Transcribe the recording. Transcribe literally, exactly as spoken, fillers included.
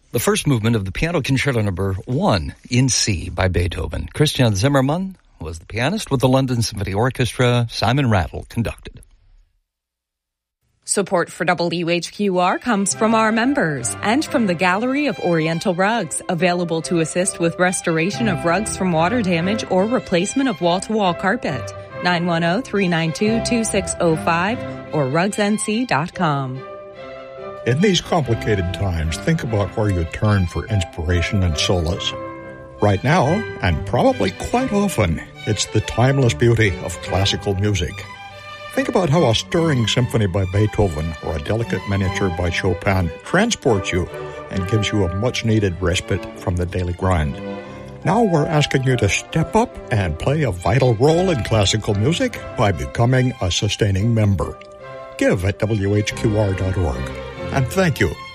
The first movement of the Piano Concerto Number One in C by Beethoven. Christian Zimmermann was the pianist with the London Symphony Orchestra. Simon Rattle conducted. Support for W H Q R comes from our members and from the Gallery of Oriental Rugs, available to assist with restoration of rugs from water damage or replacement of wall-to-wall carpet. nine one zero, three nine two, two six zero five or rugs n c dot com. In these complicated times, think about where you turn for inspiration and solace. Right now, and probably quite often, it's the timeless beauty of classical music. Think about how a stirring symphony by Beethoven or a delicate miniature by Chopin transports you and gives you a much-needed respite from the daily grind. Now we're asking you to step up and play a vital role in classical music by becoming a sustaining member. Give at W H Q R dot org. And thank you